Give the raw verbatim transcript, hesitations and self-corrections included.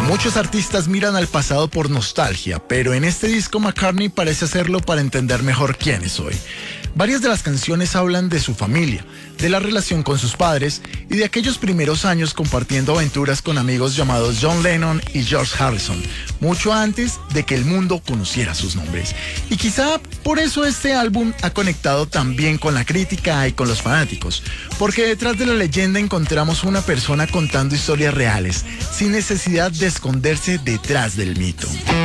Muchos artistas miran al pasado por nostalgia, pero en este disco McCartney parece hacerlo para entender mejor quién es hoy. Varias de las canciones hablan de su familia, de la relación con sus padres y de aquellos primeros años compartiendo aventuras con amigos llamados John Lennon y George Harrison, mucho antes de que el mundo conociera sus nombres. Y quizá por eso este álbum ha conectado tan bien con la crítica y con los fanáticos, porque detrás de la leyenda encontramos una persona contando historias reales, sin necesidad de esconderse detrás del mito.